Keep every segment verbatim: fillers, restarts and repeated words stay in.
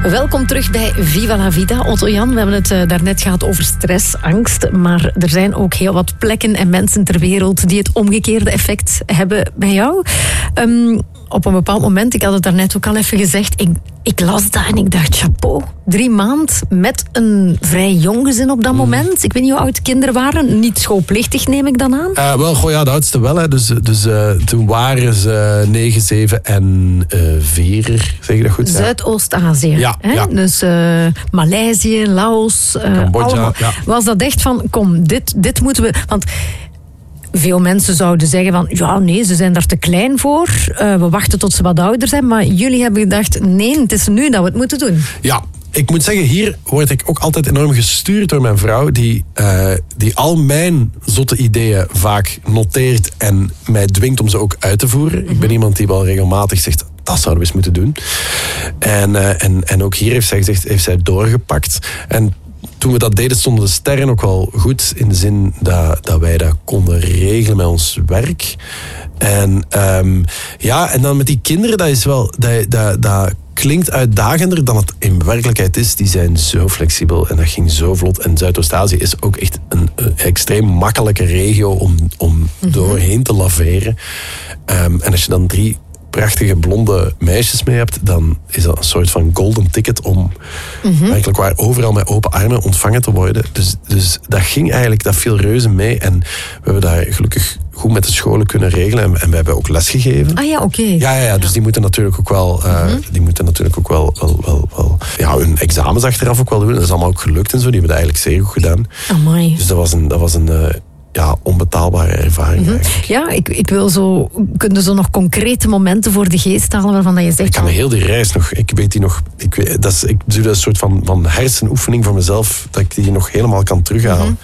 Welkom terug bij Viva la Vida. Otto Jan, we hebben het uh, daarnet gehad over stress, angst. Maar er zijn ook heel wat plekken en mensen ter wereld die het omgekeerde effect hebben bij jou. Um, op een bepaald moment, ik had het daarnet ook al even gezegd, ik, ik las dat en ik dacht, chapeau. Drie maanden met een vrij jong gezin op dat moment. Ik weet niet hoe oud de kinderen waren. Niet schoolplichtig, neem ik dan aan? Uh, wel, goh, ja, de oudste wel. Hè. Dus, dus uh, toen waren ze negen, zeven en vier, zeg je dat goed? Zuidoost-Azië. Ja, hè? ja. Dus uh, Maleisië, Laos, uh, Cambodja. Ja. Was dat echt van, kom, dit, dit moeten we... Want veel mensen zouden zeggen van, ja nee, ze zijn daar te klein voor. Uh, we wachten tot ze wat ouder zijn. Maar jullie hebben gedacht, nee, het is nu dat we het moeten doen. Ja. Ik moet zeggen, hier word ik ook altijd enorm gestuurd door mijn vrouw, die, uh, die al mijn zotte ideeën vaak noteert en mij dwingt om ze ook uit te voeren. Mm-hmm. Ik ben iemand die wel regelmatig zegt, dat zouden we eens moeten doen. En, uh, en, en ook hier heeft zij gezegd, heeft zij doorgepakt. En toen we dat deden, stonden de sterren ook wel goed, in de zin dat, dat wij dat konden regelen met ons werk. En um, ja, en dan met die kinderen, dat is wel, dat, dat, dat klinkt uitdagender dan het in werkelijkheid is. Die zijn zo flexibel en dat ging zo vlot. En Zuidoost-Azië is ook echt een, een extreem makkelijke regio om, om mm-hmm. doorheen te laveren. Um, en als je dan drie prachtige blonde meisjes mee hebt, dan is dat een soort van golden ticket om mm-hmm. eigenlijk waar overal met open armen ontvangen te worden. Dus, dus dat ging eigenlijk, dat viel reuze mee. En we hebben daar gelukkig goed met de scholen kunnen regelen. En, en we hebben ook lesgegeven. Ah ja, oké. Okay. Ja, ja, ja, dus die moeten natuurlijk ook wel, uh, mm-hmm. die moeten natuurlijk ook wel, wel, wel, wel ja, hun examens achteraf ook wel doen. Dat is allemaal ook gelukt en zo. Die hebben dat eigenlijk zeer goed gedaan. Amai. Dus dat was een, dat was een uh, ja, onbetaalbare ervaring. Mm-hmm. Ja, ik, ik wil zo... Kunnen zo nog concrete momenten voor de geest halen waarvan dat je zegt... Ik kan heel die reis nog... Ik weet die nog... Ik, weet, dat is, ik doe dat een soort van, van hersenoefening voor mezelf, dat ik die nog helemaal kan terughalen. Mm-hmm.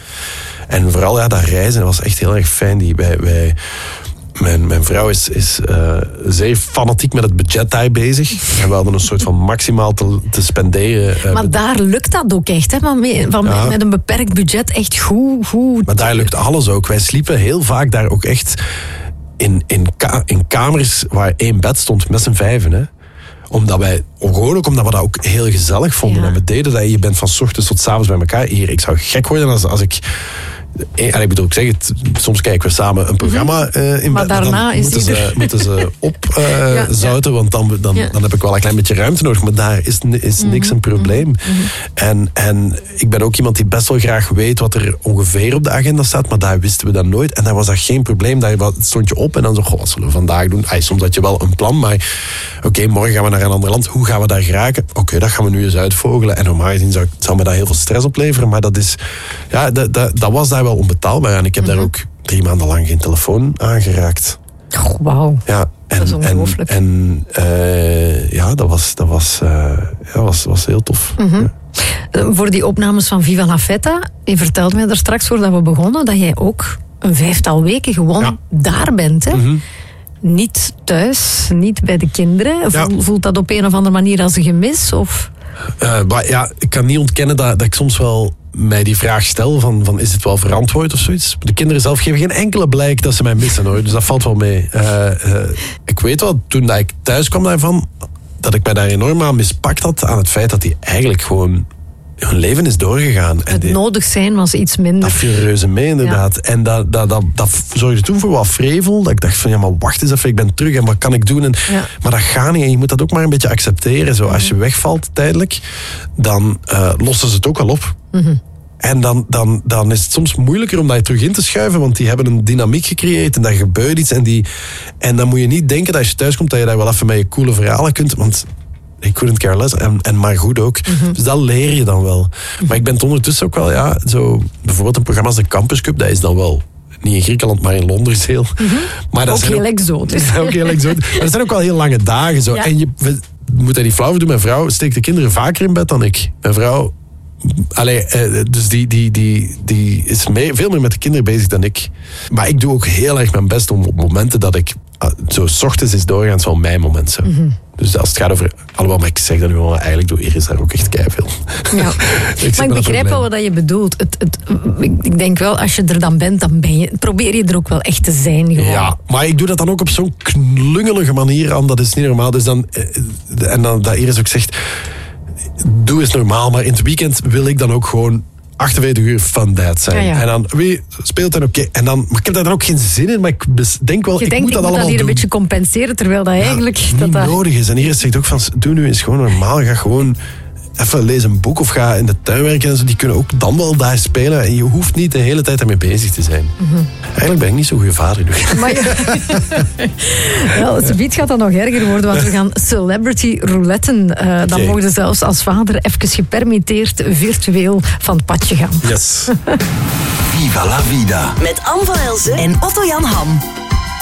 En vooral ja, dat reizen was echt heel erg fijn. Die, wij, wij, mijn, mijn vrouw is, is uh, zeer fanatiek met het budget daar bezig. En we hadden een soort van maximaal te, te spenderen. Uh, maar daar lukt dat ook echt, hè? Van, van ja. Met een beperkt budget echt goed, goed. Maar daar lukt alles ook. Wij sliepen heel vaak daar ook echt in, in, ka- in kamers waar één bed stond met z'n vijven, hè. Omdat wij, gewoon ook omdat we dat ook heel gezellig vonden. Ja. En we deden dat, je bent van 's ochtends tot 's avonds bij elkaar. Hier, ik zou gek worden als, als ik... En ik bedoel, ik zeg het, soms kijken we samen een programma uh, in maar bed. Daarna dan is moeten, ze, moeten ze opzouten, uh, ja, ja. want dan, dan, ja. dan heb ik wel een klein beetje ruimte nodig. Maar daar is, is mm-hmm. niks een probleem. Mm-hmm. En, en ik ben ook iemand die best wel graag weet wat er ongeveer op de agenda staat. Maar daar wisten we dat nooit. En daar was dat geen probleem. Daar stond je op en dan zo, goh, wat zullen we vandaag doen? Ay, soms had je wel een plan, maar oké, okay, morgen gaan we naar een ander land. Hoe gaan we daar geraken? Oké, okay, dat gaan we nu eens uitvogelen. En normaal gezien zou, zou me dat heel veel stress opleveren. Maar dat is, ja, dat, dat, dat was daar wel onbetaalbaar. En ik heb mm-hmm. daar ook drie maanden lang geen telefoon aangeraakt. Oh, wauw. Ja, en, dat is ongelooflijk. En, en uh, ja, dat was, dat was, uh, ja, was, was heel tof. Mm-hmm. Ja. Uh, voor die opnames van Viva la Feta, je vertelde mij er straks voordat we begonnen, dat jij ook een vijftal weken gewoon ja. daar bent, hè? Mm-hmm. Niet thuis, niet bij de kinderen. Voel, ja. Voelt dat op een of andere manier als een gemis? Of? Uh, maar ja, ik kan niet ontkennen dat, dat ik soms wel mij die vraag stel van, van is het wel verantwoord of zoiets. De kinderen zelf geven geen enkele blijk dat ze mij missen, hoor. Dus dat valt wel mee. Uh, uh, ik weet wel, toen dat ik thuis kwam daarvan, dat ik mij daar enorm aan mispakt had aan het feit dat die eigenlijk gewoon hun leven is doorgegaan. Het en die, nodig zijn was iets minder. Dat viel reuze mee, inderdaad. Ja. En dat, dat, dat, dat zorgde toen voor wat vrevel. Dat ik dacht van, ja, maar wacht eens even, ik ben terug en wat kan ik doen? En, ja. Maar dat gaat niet en je moet dat ook maar een beetje accepteren. Zo, als je wegvalt tijdelijk, dan uh, lossen ze het ook wel op. Mm-hmm. En dan, dan, dan is het soms moeilijker om daar terug in te schuiven, want die hebben een dynamiek gecreëerd en daar gebeurt iets. En, die, en dan moet je niet denken dat als je thuis komt, dat je daar wel even met je coole verhalen kunt, want ik couldn't care less. En, en maar goed ook. Mm-hmm. Dus dat leer je dan wel. Mm-hmm. Maar ik ben ondertussen ook wel, ja, zo, bijvoorbeeld een programma als de Campus Cup, dat is dan wel niet in Griekenland, maar in Londerzeel. Mm-hmm. Maar dat ook heel exotisch. ook heel exotisch. Maar dat zijn ook wel heel lange dagen. Zo. Ja. En je we, moet dat niet flauw doen. Mijn vrouw steekt de kinderen vaker in bed dan ik. Mijn vrouw... Allee, dus die, die, die, die is mee, veel meer met de kinderen bezig dan ik. Maar ik doe ook heel erg mijn best om op momenten dat ik zo 's ochtends is doorgaans wel mijn moment zo. Mm-hmm. Dus als het gaat over... Alhoewel, maar ik zeg dat nu wel, eigenlijk doe Iris daar ook echt keiveel. Ja. ik maar ik begrijp wel wat je bedoelt. Het, het, ik denk wel, als je er dan bent, dan ben je, probeer je er ook wel echt te zijn. Gewoon. Ja, maar ik doe dat dan ook op zo'n klungelige manier aan. Dat is niet normaal. Dus dan, en dan dat Iris ook zegt... doe eens normaal, maar in het weekend wil ik dan ook gewoon achtenveertig uur fun dad zijn. Ja, ja. En dan, wie speelt dan oké? En dan, maar ik heb daar dan ook geen zin in, maar ik denk wel, Je ik denkt, moet dat ik moet allemaal dat hier doen. een beetje compenseren, terwijl dat eigenlijk... Ja, dat niet dat... nodig is. En hier zegt ook van, doe nu eens gewoon normaal. Ga gewoon even lees een boek of ga in de tuin werken en zo. Die kunnen ook dan wel daar spelen. En je hoeft niet de hele tijd daarmee bezig te zijn. Mm-hmm. Eigenlijk ben ik niet zo'n goede vader. Maar je... Wel, subiet gaat dat nog erger worden, want we gaan celebrity rouletten. Uh, dan okay. mogen ze zelfs als vader even gepermitteerd virtueel van het padje gaan. Yes. Viva la vida. Met Anne van Elzen en Otto Jan Ham.